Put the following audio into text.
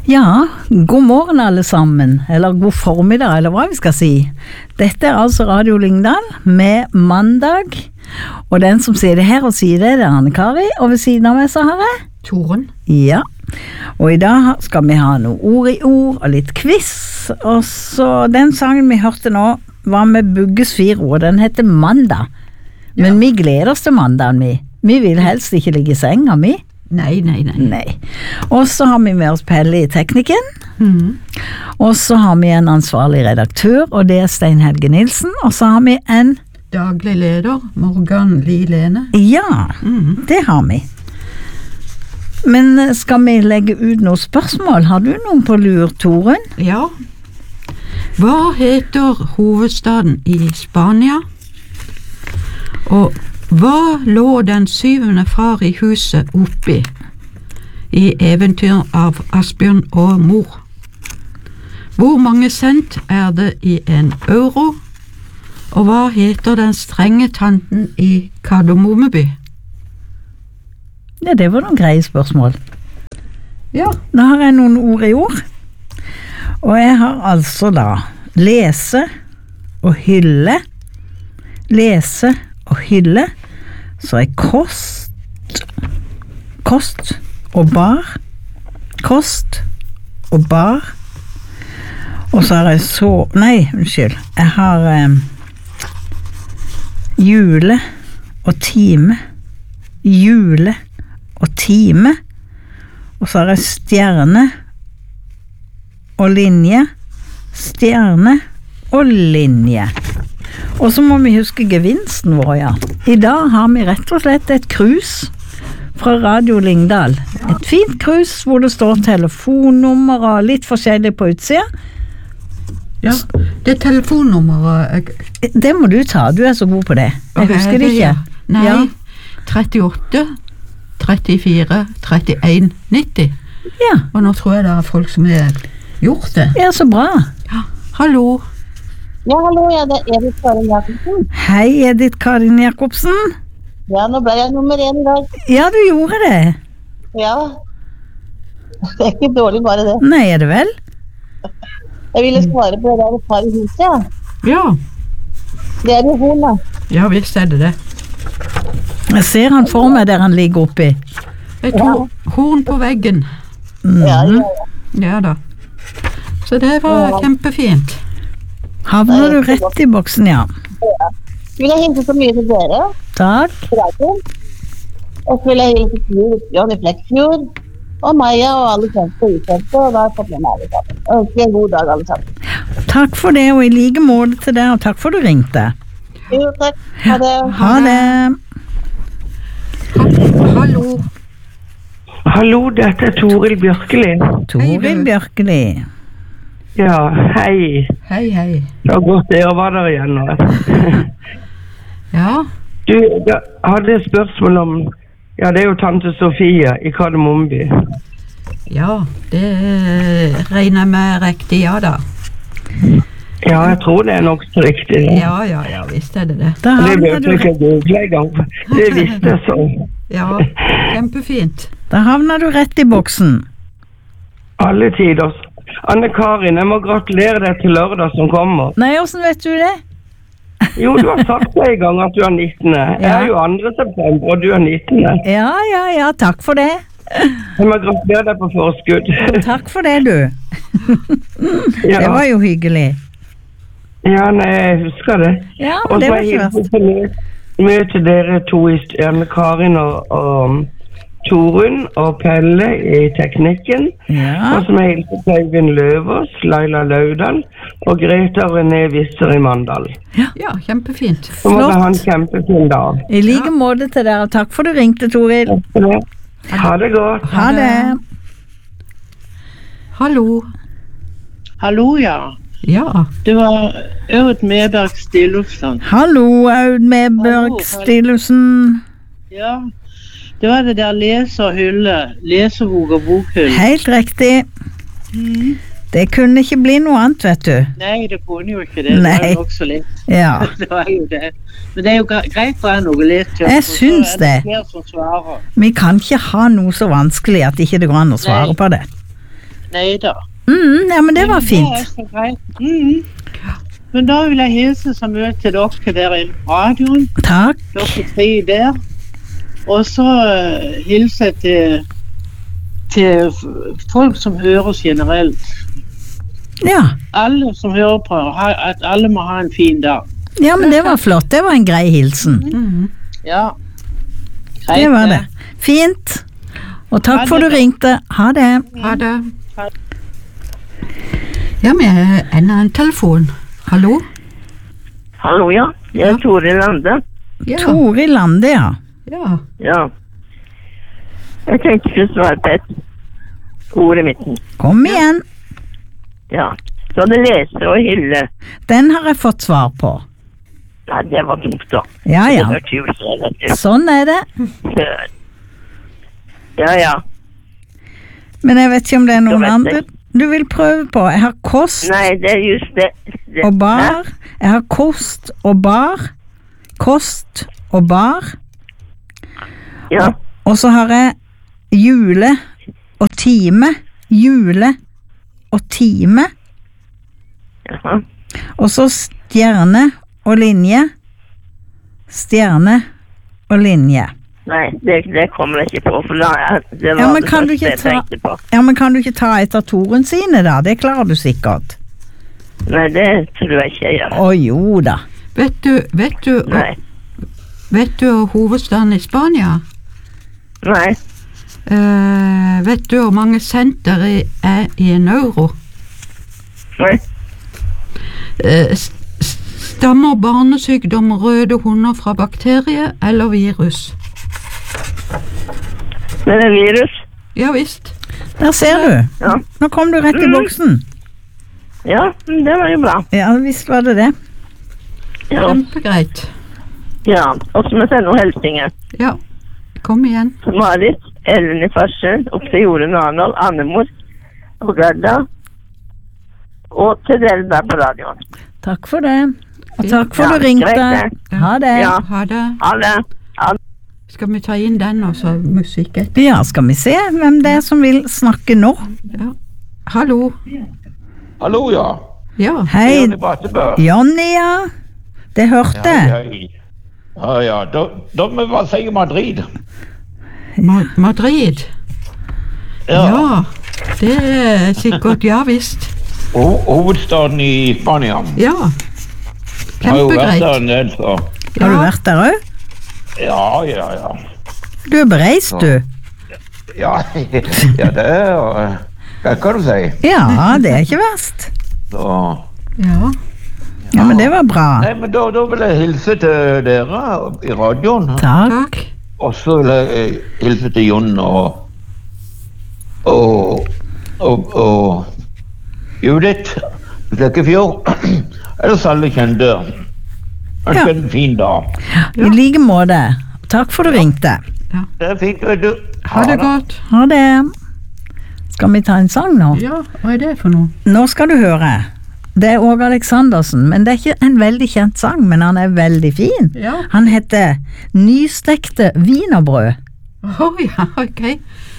Ja, god morgen alle sammen, eller god formiddag, eller hva vi skal si. Dette altså Radio Lyngdal med mandag, og den som sier det her og sier det er Anne-Kari, og ved siden av meg så har jeg Toren. Ja, og i dag skal vi ha noe ord i ord og litt quiz, og så den sangen vi hørte nå var med Bugges 4 ord, den heter Mandag. Men vi gleder oss til mandagen, vi vil helst ikke ligge i senga, vi. Nei. Og så har vi med oss Pelle i teknikken, og så har vi en ansvarlig redaktør, og det er Stein Helge Nilsen, og så har vi en daglig leder, Morgan Li-Lene. Ja, det har vi. Men skal vi legge ut noen spørsmål? Har du noen på lur, Toren? Ja. Hva heter hovedstaden i Spania? Og hva lå den 7. far i huset oppi i eventyr av Asbjørn og Mor? Hvor mange cent er det i en euro? Og hva heter den strenge tanten i Kardemommeby? Ja, det var noen greie spørsmål. Ja. Da har jeg noen ord i ord. Og jeg har altså da lese og hylle. Lese og hylle. Så er kost og bar. Kost og bar. Og så har jeg jeg har jule og time. Jule og time. Og så har jeg stjerne og linje. Stjerne og linje. Og så må vi huske gevinsten vår, ja. I dag har vi rett og slett et krus fra Radio Lyngdal. Et fint krus hvor det står telefonnummer og litt forskjellig på utsida. Ja, det telefonnummeret. Det må du ta, du er så god på det. Jeg husker det ikke. Nei, ja. 38, 34, 31, 90. Ja. Og nå tror jeg det er folk som har gjort det. Ja, så bra. Ja, hallo. Ja, hallo, det er Edith Karin Jakobsen. Hei, Edith Karin Jakobsen. Ja, nå ble jeg nummer 1 i dag. Ja, du gjorde det. Ja, det er ikke dårlig bare det. Nei, er det vel? Jeg ville svare på det der far i huset, ja. Ja. Det er jo hun, da. Ja, visst er det det. Jeg ser han for meg der han ligger oppi. Et horn på veggen. Ja. Ja da. Så det var kjempefint. Havner du rett i boksen, ja. Vil jeg hilse så mye til dere? Takk. Og så vil jeg hilse til Johnny Flekkfjord, og Maja og alle kjente og ukjente, og da har jeg fått med meg alle sammen. Ønsker en god dag, alle sammen. Takk for det, og i like måte til deg, og takk for du ringte. Jo, takk. Ha det. Ha det. Hallo. Hallo, dette er Toril Bjørkeli. Toril Bjørkeli. Ja, hei. Hei. Det har gått det, og var der igjen nå. Ja. Du, jeg hadde et spørsmål om, ja, det er jo tante Sofie i Kardemommeby. Ja, det regner jeg med riktig, ja da. Ja, jeg tror det er nok så riktig. Ja, visst er det det. Da Det havner ble du, ikke google en gang. Det visste jeg så. Ja, kjempefint. da havner du rett i boksen. Alle tider. Anne-Karin, jeg må gratulere deg til lørdag som kommer. Nei, hvordan vet du det? Jo, du har sagt det en gang at du er 19. Jeg er jo 2. september, og du er 19. Ja, takk for det. Jeg må gratulere deg på forskudd. Takk for det, du. Ja. Det var jo hyggelig. Ja, nei, jeg husker det. Ja, Og det så var ikke hilser verst. jeg mye til dere to, Anne-Karin og Torun og Pelle i teknikken. Ja, Og som jeg hilser til Øyvind Løvås, Laila Laudal og Greta og René Visser i Mandal. Ja, kjempefint. Så må Flott. dere ha en kjempefin dag. i like måte til dere. Takk for du ringte, Toril. Ha det godt. Ha det. Hallo. Hallo, ja. Ja. Det var Aud Medberg Stilufsen. Hallo, Aud Medberg Hallo. Stillusen. Ja, det var det der lese og hylle, lesebok og bokhylle. Helt riktig. Det kunne ikke bli noe annet, vet du. Nei, det kunne jo ikke det. Nei. Det var jo også litt. Ja, Det var jo det. Men det er jo greit for en å lese. Jeg syns det. Flere som svarer. vi kan ikke ha noe så vanskelig at ikke det går an å svare Nei. på det. Neida. Ja, men det var Det er fint. så greit. Men da vil jeg hilse så mye til dere der i radioen. Takk. Dere 3 der. Og så hilser jeg til folk som høres generelt. Ja. Alle som hører på, at alle må ha en fin dag. Ja, men det var flott. Det var en grei hilsen. Ja. Greit, Det var det. Fint. Og takk for du ringte. Ha det. Ha det. Ja, vi har enda en telefon. Hallo? Hallo, ja. Jeg er Tore Lande. Ja. Tori Lande, ja. Ja. Ja. Jeg tenkte jeg skulle svare på et ord i midten. Kom igjen. Ja. Så det leser og hylle. Den har jeg fått svar på. Nei, det var dumt da. Ja, Det ja. var kult. Sånn er det. Ja, ja. Men jeg vet ikke om det er noen vet andre du vil prøve på. Jeg har kost Nei, det er just det. og bar. Jeg har kost og bar. Kost og bar. Ja. Og så har jeg jule og time. Jule og time. Jaha. Og så stjerne og linje. Stjerne og linje. Nei, det kommer jeg ikke på, for det var Ja, men det kan du første ikke jeg ta- tenkte på. Ja, men kan du ikke ta et av Toren sine da? Det klarer du sikkert. Nei, det tror jeg ikke jeg gjør. Å jo da. Nei. Vet du hovedstaden i Spania? Nei. Vet du hvor mange center er i en euro? Nei. Stammer barnesykdom røde hunder fra bakterie eller virus? Det er virus. Ja visst. Der ser du. Ja. Nå kom du rett i boksen. Ja, det var jo bra. Ja, visst var det det. Ja. Kjempegreit. Ja. Og så må jeg sende noen helsinger. Ja, kom igjen. Marit, Ellen i Farsund, opp til Jorunn Arnold, Annemor og Gerda. Og til dere der på radioen. Takk for det. Og takk for Ja, du ringte. greit Ha det. Ja. Ha det. Ha det. Skal vi ta inn den og så musikk etter? Ja, skal vi se hvem det er som vil snakke nå. Ja. Hallo. Hallo, ja. Ja. Hei, Jonny Brattebø. Jonny, ja. Det hørte jeg. Hei. Ja. Da må vi bare si Madrid. Madrid. Ja. Det er sikkert, ja visst. Hovedstaden i Spania. Ja. Har jo vært Kjempegreit. der en del, så. Har du vært der òg? Ja. Du er bereist, du. Ja, det er hva kan du si? Ja, det er ikke verst. Så. Ja. Ja, men det var bra. Nei, men da vil jeg hilse til dere i radioen. Takk. Takk. Og så vil jeg hilse til Jon og Judith Flekkefjord. Ellers alle kjente. Ønsker en fin dag. I like måte. Takk for du ringte. Det er fint, vet du. Ha det godt. Ha det. Skal vi ta en sang nå? Ja, hva er det for noe? Nå skal du høre. Det er Åge Aleksandersen, men det er ikke en veldig kjent sang, men han er veldig fin. Ja. Han heter Nystekte wienerbrød. Ja, ok.